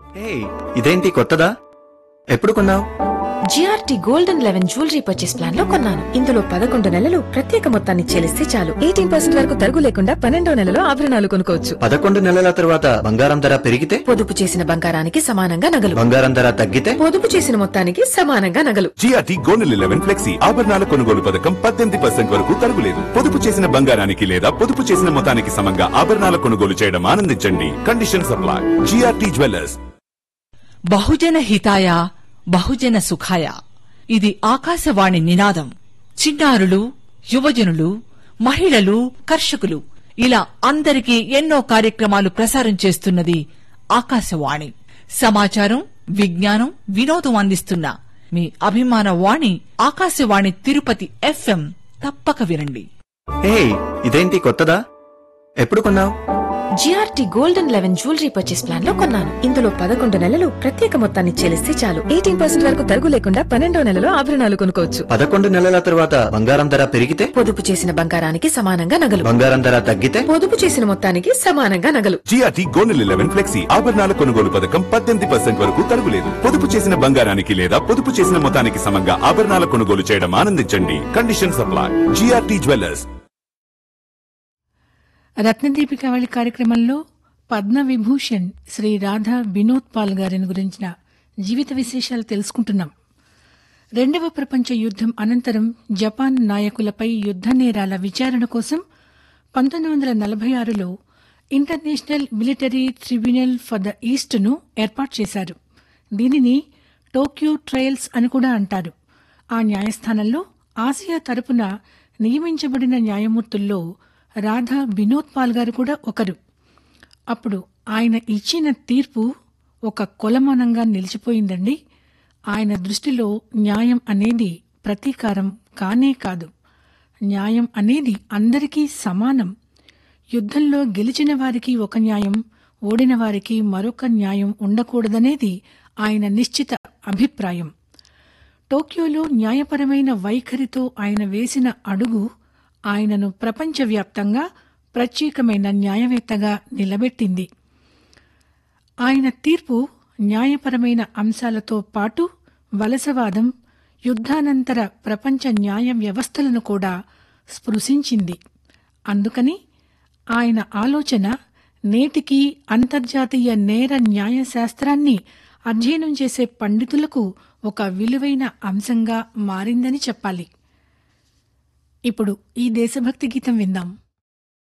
ఏయ్, ఇదేంటి కొత్తదా? ఎప్పుడు కొన్నావు? GRT gold and 11 jewellery purchase plan లో కొన్నాను. ఇందులో 11 నెలలు ప్రత్యేక మొత్తాన్ని చెల్లిస్తే చాలు 18% వరకు తరుగు లేకుండా 12వ నెలలో ఆభరణాలు కొనుక్కోవచ్చు. 11 నెలల తర్వాత బంగారం ధర పెరిగితే? పొదుపు చేసిన బంగారానికి సమానంగా నగలు. బంగారం ధర తగ్గితే? పొదుపు చేసిన మొత్తానికి సమానంగా నగలు. జిఆర్టీ గోల్డ్ 11 ఫ్లెక్సీ ఆభరణాల కొనుగోలు పథకం 18% వరకు తరుగులేదు. పొదుపు చేసిన బంగారానికి లేదా పొదుపు చేసిన మొత్తానికి సమంగా ఆభరణాల కొనుగోలు చేయడం ఆనందించండి. Condition supply. GRT jewellers. బహుజన హితాయ బహుజన సుఖాయ. ఇది ఆకాశవాణి నినాదం. చిన్నారులు, యువజనులు, మహిళలు, కర్షకులు ఇలా అందరికీ ఎన్నో కార్యక్రమాలు ప్రసారం చేస్తున్నది ఆకాశవాణి. సమాచారం, విజ్ఞానం, వినోదం అందిస్తున్న మీ అభిమాన వాణి ఆకాశవాణి తిరుపతి FM. తప్పక వినండి. ఏయ్, ఇదేంటి కొత్తదా? ఎప్పుడు కొన్నావు? GRT gold and 11 jewellery purchase plan లో కొన్నాను. ఇందులో 11 నెలలు ప్రత్యేక మొత్తాన్ని చెల్లిస్తే చాలు 18% వరకు తరుగు లేకుండా 12వ నెలలో ఆభరణాలు కొనుక్కోవచ్చు. 11 నెలల తర్వాత బంగారం ధర పెరిగితే? పొదుపు చేసిన బంగారానికి సమానంగా నగలు. బంగారం ధర తగ్గితే? పొదుపు చేసిన మొత్తానికి సమానంగా నగలు. జిఆర్టీ గోల్డ్ 11 ఫ్లెక్సీ ఆభరణాల కొనుగోలు పథకం 18% వరకు తరుగులేదు. పొదుపు చేసిన బంగారానికి లేదా పొదుపు చేసిన మొత్తానికి సమంగా ఆభరణాల కొనుగోలు చేయడం ఆనందించండి. Condition supply. GRT jewellers. రత్నదీపికావళి కార్యక్రమంలో పద్మవిభూషణ్ శ్రీ రాధా వినోద్ పాల్ గారిని గురించిన జీవిత విశేషాలు తెలుసుకుంటున్నాం. 2వ ప్రపంచ యుద్దం అనంతరం జపాన్ నాయకులపై యుద్ద నేరాల విచారణ కోసం 1946లో international military tribunal for the ఈస్ట్ను ఏర్పాటు చేశారు. దీనిని టోక్యో ట్రయల్స్ అని కూడా అంటారు. ఆ న్యాయస్థానంలో ఆసియా తరపున నియమించబడిన న్యాయమూర్తుల్లో రాధా వినోద్ పాల్ గారు కూడా ఒకరు. అప్పుడు ఆయన ఇచ్చిన తీర్పు ఒక కొలమానంగా నిలిచిపోయిందండి. ఆయన దృష్టిలో న్యాయం అనేది ప్రతీకారం కానే కాదు. న్యాయం అనేది అందరికీ సమానం. యుద్ధంలో గెలిచిన వారికి ఒక న్యాయం, ఓడిన వారికి మరొక న్యాయం ఉండకూడదనేది ఆయన నిశ్చిత అభిప్రాయం. టోక్యోలో న్యాయపరమైన వైఖరితో ఆయన వేసిన అడుగు ఆయనను ప్రపంచవ్యాప్తంగా ప్రత్యేకమైన న్యాయవేత్తగా నిలబెట్టింది. ఆయన తీర్పు న్యాయపరమైన అంశాలతో పాటు వలసవాదం, యుద్ధానంతర ప్రపంచ న్యాయ వ్యవస్థలను కూడా స్పృశించింది. అందుకని ఆయన ఆలోచన నేటికీ అంతర్జాతీయ నేర న్యాయశాస్త్రాన్ని అధ్యయనం చేసే పండితులకు ఒక విలువైన అంశంగా మారిందని చెప్పాలి. ఇప్పుడు ఈ దేశభక్తి గీతం విందాం.